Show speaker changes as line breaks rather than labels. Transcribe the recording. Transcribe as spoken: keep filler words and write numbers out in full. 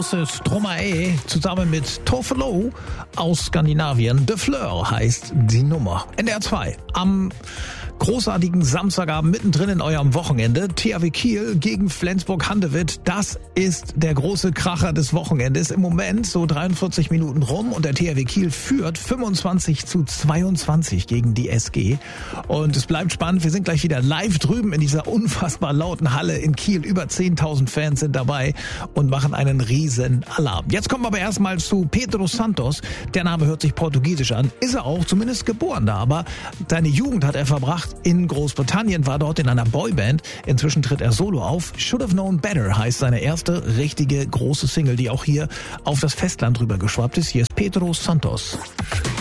Das ist Stromae zusammen mit Tofelo aus Skandinavien. De Fleur heißt die Nummer. N D R zwei am großartigen Samstagabend mittendrin in eurem Wochenende. T H W Kiel gegen Flensburg-Handewitt. Das ist der große Kracher des Wochenendes. Im Moment so dreiundvierzig Minuten rum und der T H W Kiel führt fünfundzwanzig zu zweiundzwanzig gegen die S G. Und es bleibt spannend. Wir sind gleich wieder live drüben in dieser unfassbar lauten Halle in Kiel. Über zehntausend Fans sind dabei und machen einen riesen Alarm. Jetzt kommen wir aber erstmal zu Pedro Santos. Der Name hört sich portugiesisch an. Ist er auch, zumindest geboren da. Aber seine Jugend hat er verbracht in Großbritannien, war dort in einer Boyband. Inzwischen tritt er solo auf. Should Have Known Better heißt seine erste richtige große Single, die auch hier auf das Festland rüber geschwappt ist. Hier ist Pedro Santos.